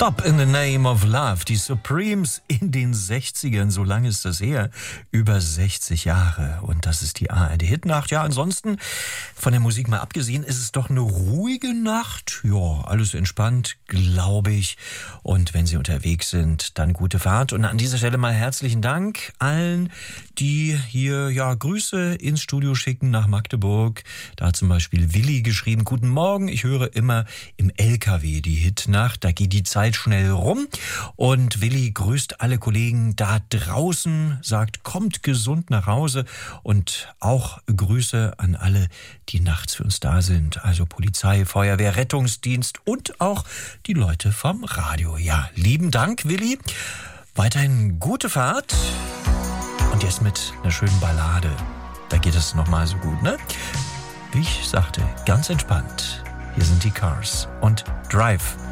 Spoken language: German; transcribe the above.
Stop in the Name of Love. Die Supremes in den 60ern, so lange ist das her, über 60 Jahre. Und das ist die ARD-Hitnacht. Ja, ansonsten, von der Musik mal abgesehen, ist es doch eine ruhige Nacht. Ja, alles entspannt, glaube ich. Und wenn Sie unterwegs sind, dann gute Fahrt. Und an dieser Stelle mal herzlichen Dank allen, die hier ja Grüße ins Studio schicken nach Magdeburg. Da hat zum Beispiel Willi geschrieben: Guten Morgen, ich höre immer im LKW die Hitnacht. Da geht die Zeit schnell rum. Und Willi grüßt alle Kollegen da draußen, sagt, kommt gesund nach Hause. Und auch Grüße an alle, die nachts für uns da sind. Also Polizei, Feuerwehr, Rettungsdienst und auch die Leute vom Radio. Ja, lieben Dank, Willi. Weiterhin gute Fahrt. Und jetzt mit einer schönen Ballade. Da geht es nochmal so gut, ne? Wie ich sagte, ganz entspannt. Hier sind die Cars und Drive.